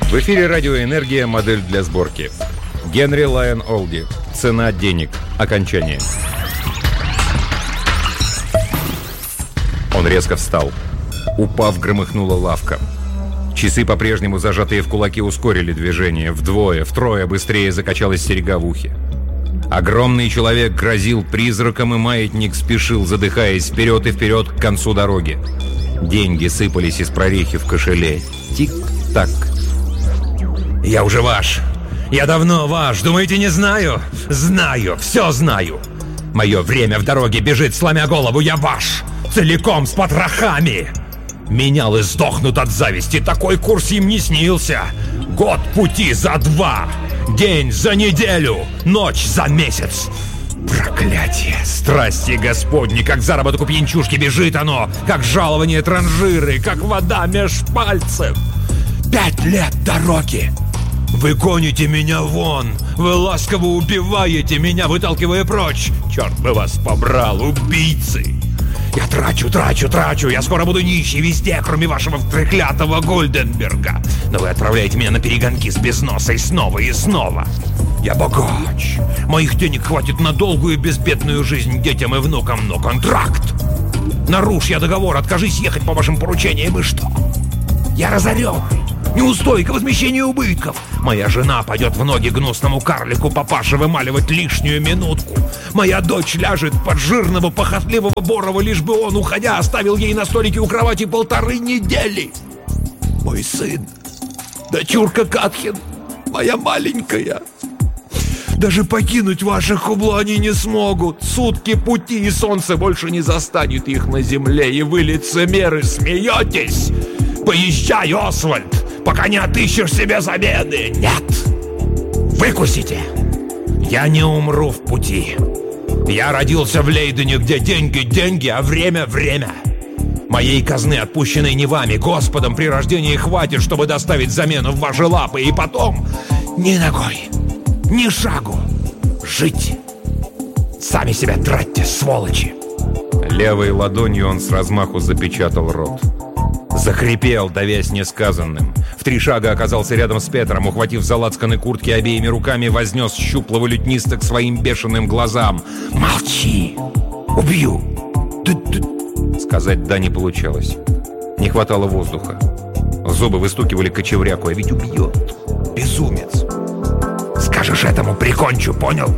В эфире «Радиоэнергия», модель для сборки. Генри Лайон Олди. Цена денег. Окончание. Он резко встал. Упав, громыхнула лавка. Часы, по-прежнему зажатые в кулаки, ускорили движение. Вдвое, втрое быстрее закачалась серьга в ухе. Огромный человек грозил призраком, и маятник спешил, задыхаясь, вперед и вперед к концу дороги. Деньги сыпались из прорехи в кошеле. Тик-так. «Я уже ваш! Я давно ваш! Думаете, не знаю? Знаю! Все знаю! Мое время в дороге бежит, сломя голову! Я ваш! Целиком, с потрохами! Менял и сдохнут от зависти! Такой курс им не снился! Год пути за 2! День за неделю! Ночь за месяц! Проклятие! Страсти Господни! Как заработок у пьянчушки бежит оно! Как жалование транжиры! Как вода меж пальцев! 5 лет дороги! Вы гоните меня вон! Вы ласково убиваете меня, выталкивая прочь! Черт бы вас побрал, убийцы! Я трачу! Я скоро буду нищий везде, кроме вашего треклятого Гульденберга! Но вы отправляете меня на перегонки с безносой снова и снова! Я богач! Моих денег хватит на долгую безбедную жизнь детям и внукам, но контракт! Нарушь я договор, откажись ехать по вашим поручениям, и что? Я разорен! Неустойка возмещения убытков. Моя жена пойдет в ноги гнусному карлику папаше вымаливать лишнюю минутку. Моя дочь ляжет под жирного похотливого Борова, лишь бы он, уходя, оставил ей на столике у кровати 1,5 недели. Мой сын, дочурка Катхин, моя маленькая. Даже покинуть ваше хубло они не смогут. Сутки пути, и солнце больше не застанет их на земле. И вы, лицемеры, смеетесь? Поезжай, Освальд, пока не отыщешь себе замены. Нет, выкусите. Я не умру в пути. Я родился в Лейдене, где деньги, а время. Моей казны, отпущенной не вами, Господом, при рождении хватит, чтобы доставить замену в ваши лапы. И потом ни ногой, ни шагу. Жить. Сами себя тратьте, сволочи. Левой ладонью он с размаху запечатал рот. Захрипел, давясь несказанным. В 3 шага оказался рядом с Петром, ухватив за лацканы куртки обеими руками, вознес щуплого лютниста к своим бешеным глазам. «Молчи! Убью!» Сказать «да» не получалось. Не хватало воздуха. Зубы выстукивали кочевряку, а ведь убьет. Безумец! «Скажешь этому, прикончу, понял?»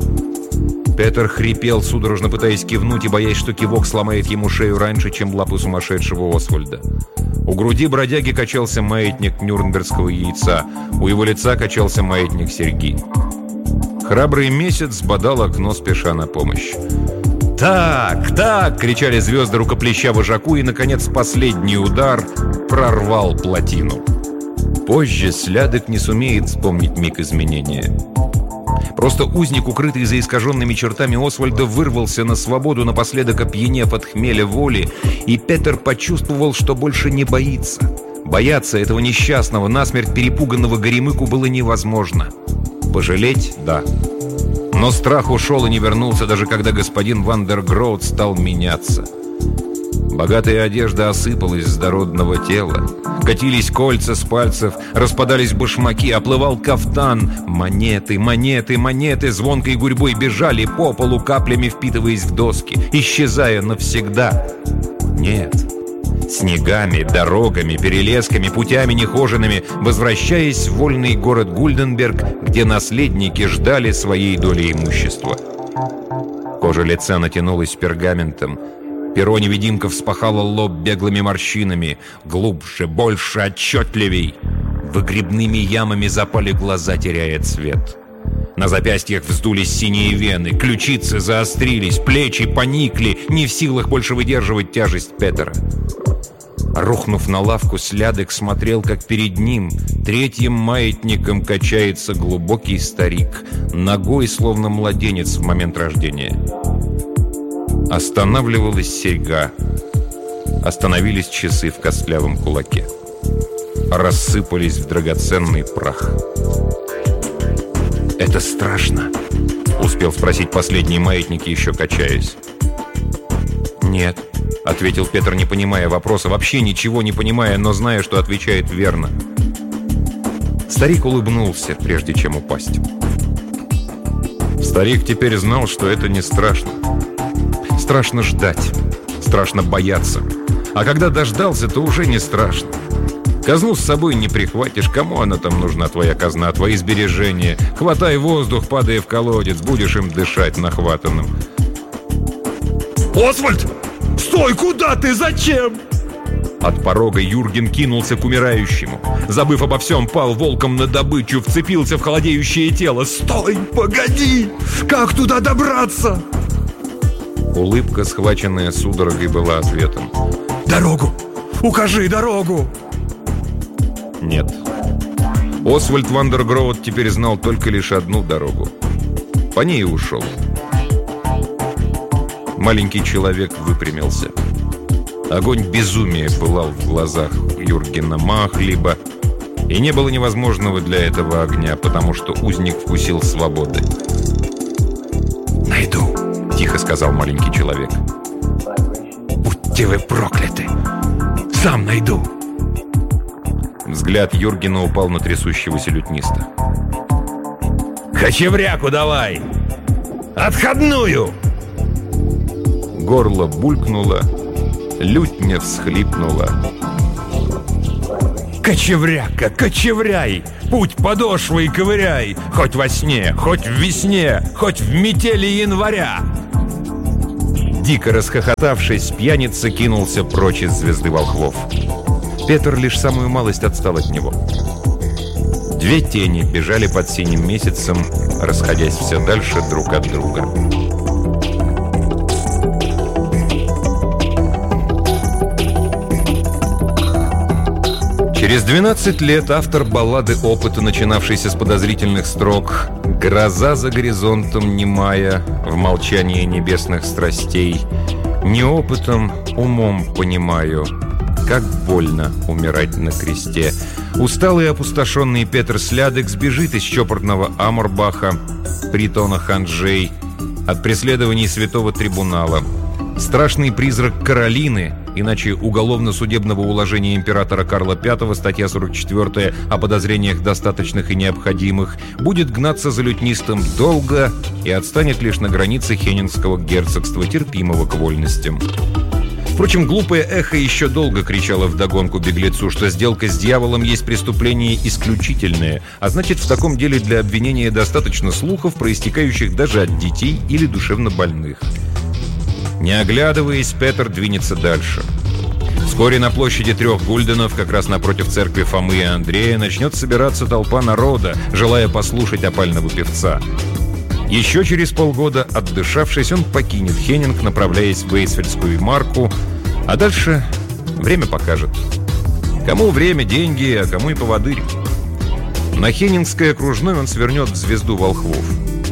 Петр хрипел, судорожно пытаясь кивнуть и боясь, что кивок сломает ему шею раньше, чем лапы сумасшедшего Освальда. У груди бродяги качался маятник нюрнбергского яйца, у его лица качался маятник серьги. Храбрый месяц бодал окно, спеша на помощь. «Так!» — кричали звезды рукоплеща вожаку, и, наконец, последний удар прорвал плотину. Позже Слядок не сумеет вспомнить миг изменения. Просто узник, укрытый за искаженными чертами Освальда, вырвался на свободу, напоследок опьянев от хмеля воли, и Петр почувствовал, что больше не боится. Бояться этого несчастного, насмерть перепуганного горемыку было невозможно. Пожалеть — да. Но страх ушел и не вернулся, даже когда господин Вандергроуд стал меняться. Богатая одежда осыпалась с дородного тела. Катились кольца с пальцев, распадались башмаки, оплывал кафтан. Монеты звонкой гурьбой бежали по полу, каплями впитываясь в доски, исчезая навсегда. Нет, снегами, дорогами, перелесками, путями нехоженными, возвращаясь в вольный город Гульденберг, где наследники ждали своей доли имущества. Кожа лица натянулась пергаментом. Перо невидимка вспахало лоб беглыми морщинами. Глубже, больше, отчетливей. Выгребными ямами запали глаза, теряя цвет. На запястьях вздулись синие вены, ключицы заострились, плечи поникли, не в силах больше выдерживать тяжесть Петера. Рухнув на лавку, Слядок смотрел, как перед ним третьим маятником качается глубокий старик, ногой словно младенец в момент рождения. Останавливалась серьга. Остановились часы в костлявом кулаке. Рассыпались в драгоценный прах. «Это страшно?» — успел спросить последний маятник, еще качаясь. «Нет», — ответил Петр, не понимая вопроса, вообще ничего не понимая, но зная, что отвечает верно. Старик улыбнулся, прежде чем упасть. Старик теперь знал, что это не страшно. Страшно ждать, страшно бояться. А когда дождался, то уже не страшно. Казну с собой не прихватишь. Кому она там нужна, твоя казна, твои сбережения? Хватай воздух, падая в колодец, будешь им дышать нахватанным. «Освальд! Стой! Куда ты? Зачем?» От порога Юрген кинулся к умирающему. Забыв обо всем, пал волком на добычу, вцепился в холодеющее тело. «Стой! Погоди! Как туда добраться?» Улыбка, схваченная судорогой, была ответом. «Дорогу! Укажи дорогу!» Нет. Освальд Вандергроуд теперь знал только лишь одну дорогу. По ней и ушел. Маленький человек выпрямился. Огонь безумия пылал в глазах Юргена Махлиба, и не было невозможного для этого огня, потому что узник вкусил свободы. «Найду», — тихо сказал маленький человек. «Будьте вы прокляты! Сам найду!» Взгляд Юргена упал на трясущегося лютниста. «Кочевряку давай! Отходную!» Горло булькнуло, лютня всхлипнула. «Кочевряка, кочевряй! Путь подошвой ковыряй! Хоть во сне, хоть в весне, хоть в метели января!» Дико расхохотавшись, пьяница кинулся прочь из звезды волхвов. Петр лишь самую малость отстал от него. Две тени бежали под синим месяцем, расходясь все дальше друг от друга. Через 12 лет автор баллады опыта, начинавшейся с подозрительных строк «Гроза за горизонтом немая, в молчании небесных страстей, не опытом, умом понимаю, как больно умирать на кресте». Усталый и опустошенный Петр Слядек сбежит из чопорного Амурбаха, притона ханжей, от преследований святого трибунала. Страшный призрак Каролины, иначе уголовно-судебного уложения императора Карла V, статья 44 о подозрениях достаточных и необходимых, будет гнаться за лютнистом долго и отстанет лишь на границе Хенингского герцогства, терпимого к вольностям. Впрочем, глупое эхо еще долго кричало вдогонку беглецу, что сделка с дьяволом есть преступление исключительное, а значит, в таком деле для обвинения достаточно слухов, проистекающих даже от детей или душевнобольных. Не оглядываясь, Петр двинется дальше. Вскоре на площади 3 гульденов, как раз напротив церкви Фомы и Андрея, начнет собираться толпа народа, желая послушать опального певца. Еще через полгода, отдышавшись, он покинет Хенинг, направляясь в Вейсфельдскую марку, а дальше время покажет. Кому время, деньги, а кому и поводырь. На Хенингской окружной он свернет в звезду волхвов.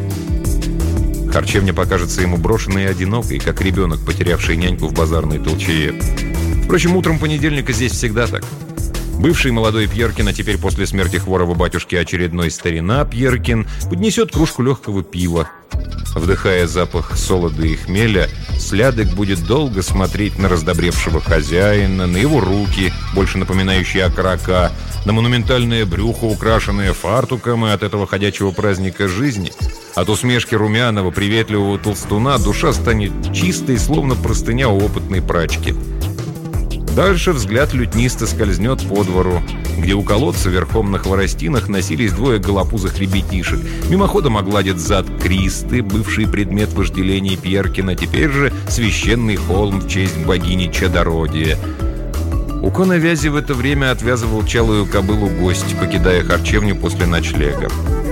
Харчевня покажется ему брошенной и одинокой, как ребенок, потерявший няньку в базарной толчее. Впрочем, утром понедельника здесь всегда так. Бывший молодой Пьеркин, а теперь после смерти хворого батюшки очередной старина Пьеркин, поднесет кружку легкого пива. Вдыхая запах солода и хмеля, Слядек будет долго смотреть на раздобревшего хозяина, на его руки, больше напоминающие окорока, на монументальное брюхо, украшенное фартуком, и от этого ходячего праздника жизни. От усмешки румяного, приветливого толстуна душа станет чистой, словно простыня у опытной прачки. Дальше взгляд лютниста скользнет по двору, где у колодца верхом на хворостинах носились двое голопузых ребятишек. Мимоходом огладит зад Кристы, бывший предмет вожделения Пьеркина, теперь же священный холм в честь богини чадородия. У коновязи в это время отвязывал чалую кобылу гость, покидая харчевню после ночлега.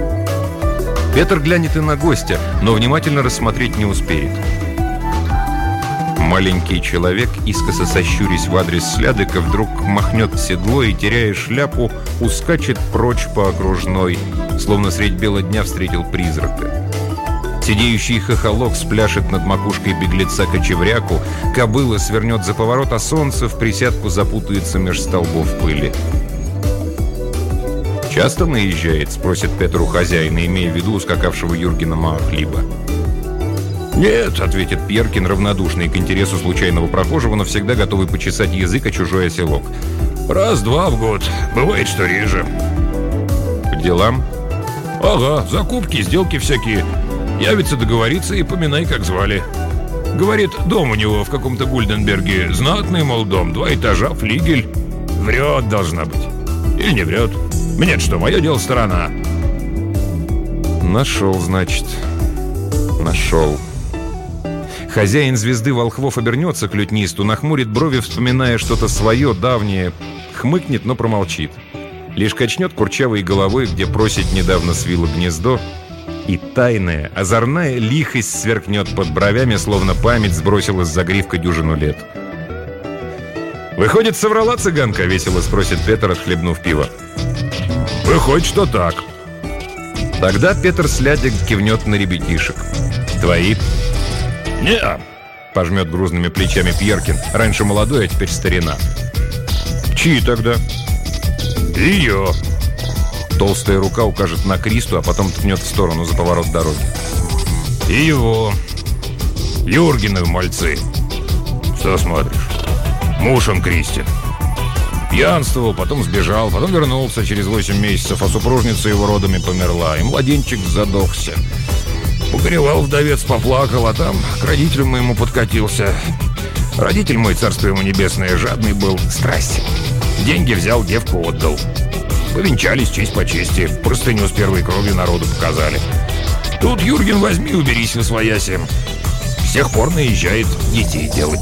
Петр глянет и на гостя, но внимательно рассмотреть не успеет. Маленький человек, искоса сощурясь в адрес Слядека, вдруг махнет в седло и, теряя шляпу, ускачет прочь по окружной, словно средь бела дня встретил призрака. Сидеющий хохолок спляшет над макушкой беглеца кочевряку, кобыла свернет за поворот, а солнце в присядку запутается меж столбов пыли. «Часто наезжает?» — спросит Петр у хозяина, имея в виду ускакавшего Юргена Махлиба. «Нет», — ответит Пьеркин, равнодушный к интересу случайного прохожего, но всегда готовый почесать язык о чужой оселок. «Раз-два в год. Бывает, что реже». Как делам? Ага, закупки, сделки всякие. Явится договориться и поминай, как звали. Говорит, дом у него в каком-то Гульденберге. Знатный, мол, дом, 2 этажа, флигель. Врет, должна быть. Или не врет. Мне-то что, мое дело сторона. Нашел, значит. Нашел. Хозяин «Звезды волхвов» обернется к лютнисту, нахмурит брови, вспоминая что-то свое, давнее, хмыкнет, но промолчит. Лишь качнет курчавой головой, где просить недавно свило гнездо, и тайная, озорная лихость сверкнет под бровями, словно память сбросила с загривка дюжину лет. «Выходит, соврала цыганка?» — весело спросит Петр, отхлебнув пиво. Выходит, что так. Тогда Петр слядя кивнет на ребятишек. «Твои?» «Не-а», — пожмет грузными плечами Пьеркин. Раньше молодой, а теперь старина. «Чьи тогда?» «Ее». Толстая рука укажет на Кристу, а потом ткнет в сторону за поворот дороги. «И его. Юргены мальцы. Что смотришь? Муж он Кристин. Пьянствовал, потом сбежал, потом вернулся через 8 месяцев, а супружница его родами померла, и младенчик задохся. Погоревал вдовец, поплакал, а там к родителям моему подкатился. Родитель мой, царство ему небесное, жадный был, страсть. Деньги взял, девку отдал. Повенчались честь по чести, простыню с первой кровью народу показали. Тут Юрген возьми, уберись восвояси. С тех пор наезжает детей делать.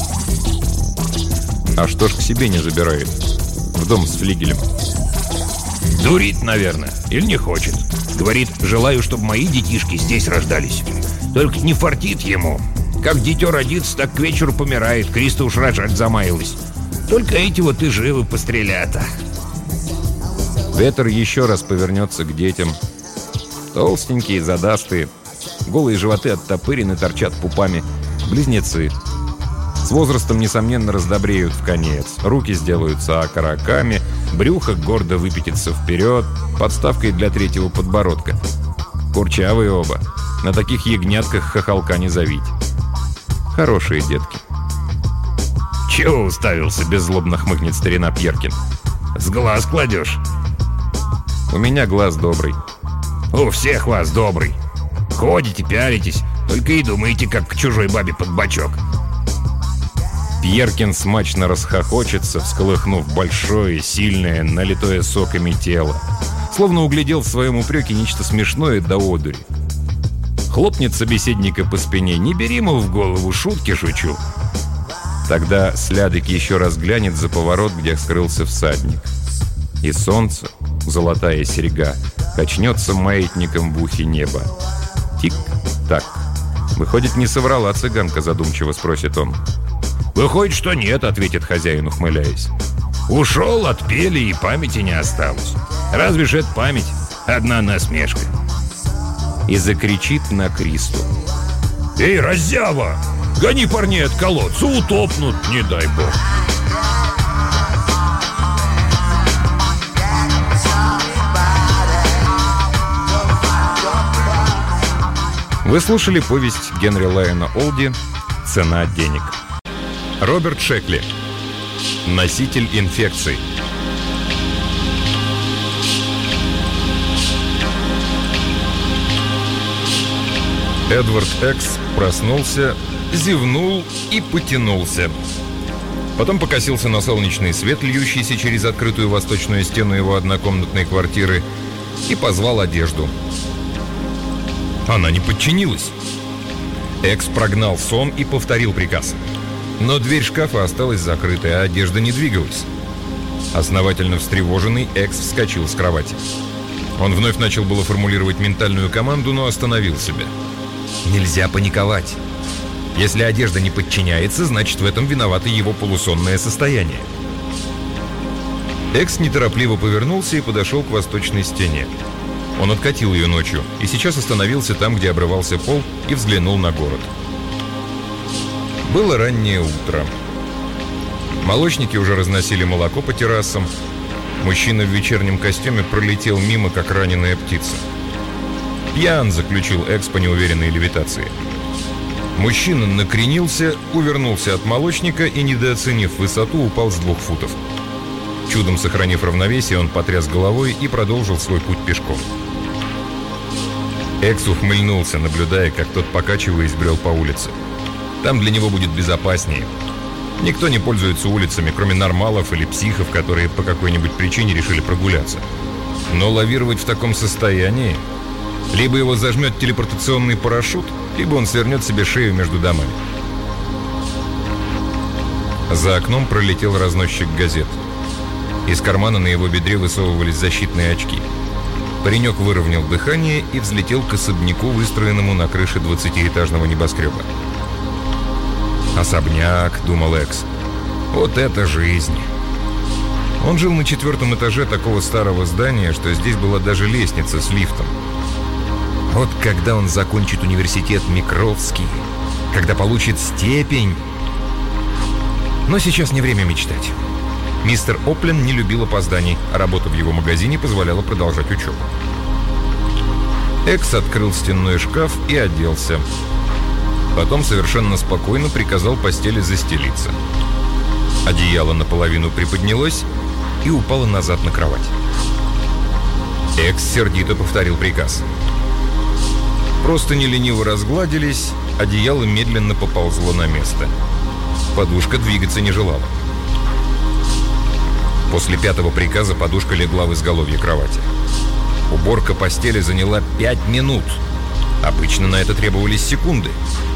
А что ж к себе не забирает? В дом с флигелем. Дурит, наверное, или не хочет. Говорит, желаю, чтобы мои детишки здесь рождались. Только не фартит ему. Как дитё родится, так к вечеру помирает. Криста уж рожать замаялась. Только эти вот и живы пострелята. Петр еще раз повернется к детям. Толстенькие, задастые. Голые животы оттопырены, торчат пупами. Близнецы. С возрастом, несомненно, раздобреют в конец. Руки сделаются окороками, брюхо гордо выпятится вперед, подставкой для третьего подбородка. Курчавые оба. На таких ягнятках хохолка не завить. Хорошие детки. «Чего уставился?» — беззлобно хмыкнет старина Пьеркин. «С глаз кладешь?» «У меня глаз добрый». «У всех вас добрый. Ходите, пялитесь, только и думаете, как к чужой бабе под бочок». Пьеркин смачно расхохочется, всколыхнув большое, сильное, налитое соками тело. Словно углядел в своем упреке нечто смешное до одури. Хлопнет собеседника по спине. «Не бери ему в голову, шутки шучу». Тогда Слядок еще раз глянет за поворот, где скрылся всадник. И солнце, золотая серьга, качнется маятником в ухе неба. Тик-так. «Выходит, не соврала цыганка?» — задумчиво спросит он. «Выходит, что нет», — ответит хозяин, ухмыляясь. «Ушел, отпели, и памяти не осталось. Разве ж это память? Одна насмешка». И закричит на Кристу. «Эй, раззява! Гони парней от колодца, утопнут, не дай бог!» Вы слушали повесть Генри Лайона Олди «Цена денег». Роберт Шекли. Носитель инфекций. Эдвард Экс проснулся, зевнул и потянулся. Потом покосился на солнечный свет, льющийся через открытую восточную стену его однокомнатной квартиры, и позвал одежду. Она не подчинилась. Экс прогнал сон и повторил приказ. Но дверь шкафа осталась закрытой, а одежда не двигалась. Основательно встревоженный, Экс вскочил с кровати. Он вновь начал было формулировать ментальную команду, но остановил себя. Нельзя паниковать. Если одежда не подчиняется, значит, в этом виновато его полусонное состояние. Экс неторопливо повернулся и подошел к восточной стене. Он откатил ее ночью и сейчас остановился там, где обрывался пол, и взглянул на город. Было раннее утро. Молочники уже разносили молоко по террасам. Мужчина в вечернем костюме пролетел мимо, как раненая птица. «Пьян», — заключил Экс по неуверенной левитации. Мужчина накренился, увернулся от молочника и, недооценив высоту, упал с 2 футов. Чудом сохранив равновесие, он потряс головой и продолжил свой путь пешком. Экс ухмыльнулся, наблюдая, как тот, покачиваясь, брел по улице. Там для него будет безопаснее. Никто не пользуется улицами, кроме нормалов или психов, которые по какой-нибудь причине решили прогуляться. Но лавировать в таком состоянии... Либо его зажмет телепортационный парашют, либо он свернет себе шею между домами. За окном пролетел разносчик газет. Из кармана на его бедре высовывались защитные очки. Паренек выровнял дыхание и взлетел к особняку, выстроенному на крыше 20-этажного небоскреба. «Особняк», — думал Экс. «Вот это жизнь!» Он жил на 4-м этаже такого старого здания, что здесь была даже лестница с лифтом. Вот когда он закончит университет Микровский, когда получит степень... Но сейчас не время мечтать. Мистер Оплен не любил опозданий, а работа в его магазине позволяла продолжать учебу. Экс открыл стенной шкаф и оделся. Потом совершенно спокойно приказал постели застелиться. Одеяло наполовину приподнялось и упало назад на кровать. Экс сердито повторил приказ. Простыни лениво разгладились, одеяло медленно поползло на место. Подушка двигаться не желала. После 5-го приказа подушка легла в изголовье кровати. Уборка постели заняла 5 минут. Обычно на это требовались секунды.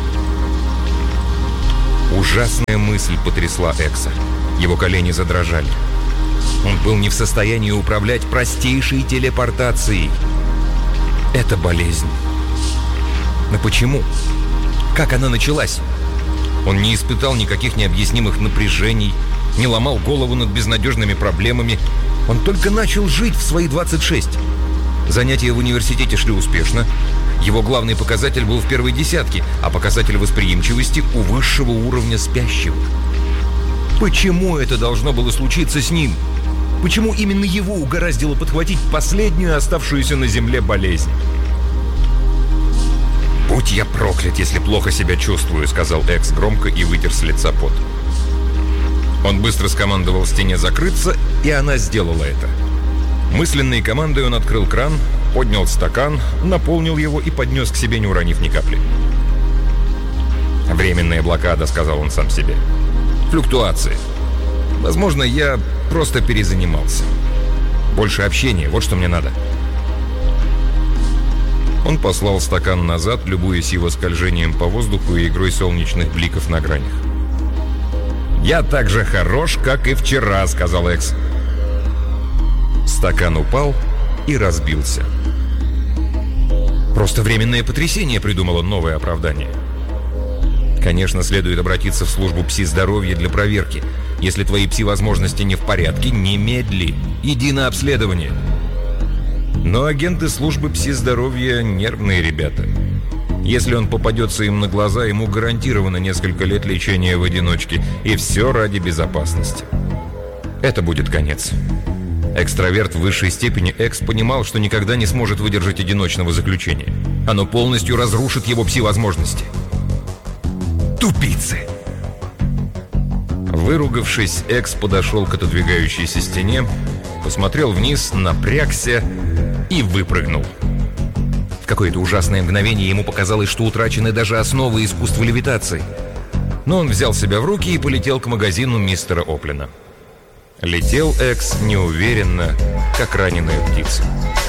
Ужасная мысль потрясла Экса. Его колени задрожали. Он был не в состоянии управлять простейшей телепортацией. Это болезнь. Но почему? Как она началась? Он не испытал никаких необъяснимых напряжений, не ломал голову над безнадежными проблемами. Он только начал жить в свои 26. Занятия в университете шли успешно. Его главный показатель был в первой десятке, а показатель восприимчивости у высшего уровня спящего. Почему это должно было случиться с ним? Почему именно его угораздило подхватить последнюю оставшуюся на земле болезнь? «Будь я проклят, если плохо себя чувствую», — сказал Экс громко и вытер с лица пот. Он быстро скомандовал стене закрыться, и она сделала это. Мысленной командой он открыл кран, поднял стакан, наполнил его и поднес к себе, не уронив ни капли. «Временная блокада», — сказал он сам себе. «Флюктуации. Возможно, я просто перезанимался. Больше общения, вот что мне надо». Он послал стакан назад, любуясь его скольжением по воздуху и игрой солнечных бликов на гранях. «Я так же хорош, как и вчера», — сказал Экс. Стакан упал и разбился. «Просто временное потрясение», — придумал он новое оправдание. «Конечно, следует обратиться в службу пси-здоровья для проверки. Если твои пси-возможности не в порядке, немедли. Иди на обследование». Но агенты службы пси-здоровья — нервные ребята. Если он попадется им на глаза, ему гарантировано несколько лет лечения в одиночке. И все ради безопасности. Это будет конец. Экстраверт в высшей степени, Экс понимал, что никогда не сможет выдержать одиночного заключения. Оно полностью разрушит его пси-возможности. Тупицы! Выругавшись, Экс подошел к отодвигающейся стене, посмотрел вниз, напрягся и выпрыгнул. В какое-то ужасное мгновение ему показалось, что утрачены даже основы искусства левитации. Но он взял себя в руки и полетел к магазину мистера Оплена. Летел Экс неуверенно, как раненая птица.